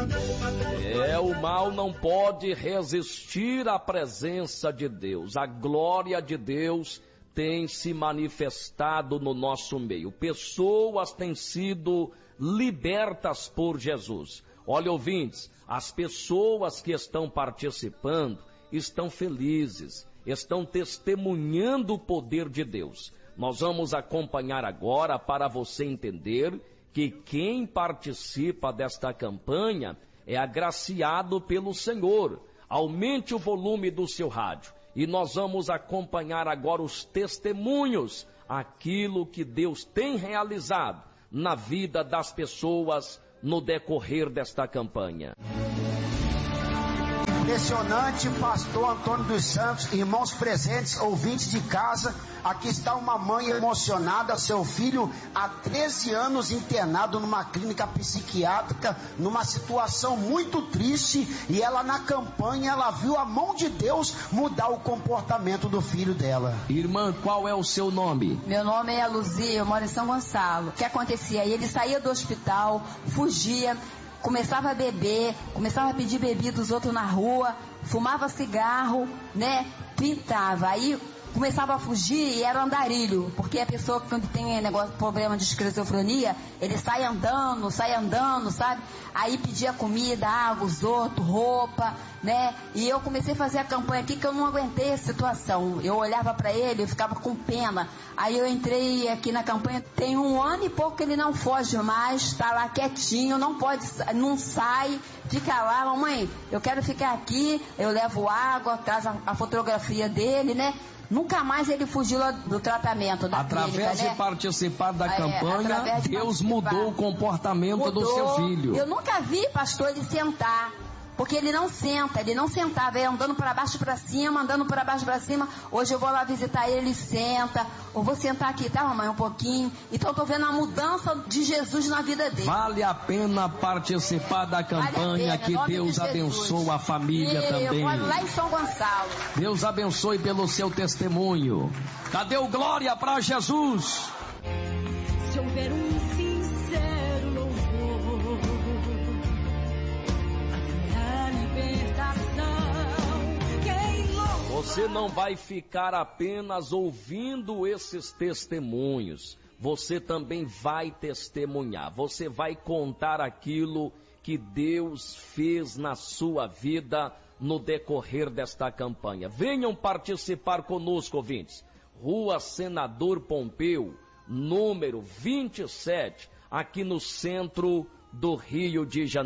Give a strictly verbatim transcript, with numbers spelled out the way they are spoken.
É, o mal não pode resistir à presença de Deus. A glória de Deus tem se manifestado no nosso meio. Pessoas têm sido libertas por Jesus. Olha, ouvintes, as pessoas que estão participando estão felizes, estão testemunhando o poder de Deus. Nós vamos acompanhar agora para você entender que quem participa desta campanha é agraciado pelo Senhor. Aumente o volume do seu rádio e nós vamos acompanhar agora os testemunhos, aquilo que Deus tem realizado na vida das pessoas no decorrer desta campanha. Impressionante, pastor Antônio dos Santos, irmãos presentes, ouvintes de casa. Aqui está uma mãe emocionada, seu filho há treze anos internado numa clínica psiquiátrica, numa situação muito triste, e ela na campanha, ela viu a mão de Deus mudar o comportamento do filho dela. Irmã, qual é o seu nome? Meu nome é Luzia, eu moro em São Gonçalo. O que acontecia? Ele saía do hospital, fugia, começava a beber, começava a pedir bebida dos outros na rua, fumava cigarro, né? Pintava. Aí começava a fugir e era andarilho, porque a pessoa que quando tem negócio, problema de esquizofrenia, ele sai andando, sai andando, sabe? Aí pedia comida, água, os outros, roupa, né? E eu comecei a fazer a campanha aqui que eu não aguentei a situação. Eu olhava pra ele, eu ficava com pena. Aí eu entrei aqui na campanha, tem um ano e pouco que ele não foge mais, tá lá quietinho, não pode, não sai, fica lá, mamãe, eu quero ficar aqui, eu levo água, traz a, a fotografia dele, né? Nunca mais ele fugiu do tratamento da Através clínica, de né? participar da É, campanha, de Deus participar. mudou o comportamento Mudou. do seu filho. Eu nunca vi, pastor, ele sentar. Porque ele não senta, ele não sentava, ele andando para baixo e para cima, andando para baixo e para cima. Hoje eu vou lá visitar ele, ele senta. Eu vou sentar aqui, tá, mamãe, um pouquinho. Então eu tô vendo a mudança de Jesus na vida dele. Vale a pena participar da campanha, vale pena, que Deus de abençoe a família e também. Eu moro lá em São Gonçalo. Deus abençoe pelo seu testemunho. Cadê o glória para Jesus? Se houver um sincero louvor, a libertação, quem louva. Você não vai ficar apenas ouvindo esses testemunhos. Você também vai testemunhar. Você vai contar aquilo que Deus fez na sua vida no decorrer desta campanha. Venham participar conosco, ouvintes. Rua Senador Pompeu, número vinte e sete, aqui no centro do Rio de Janeiro.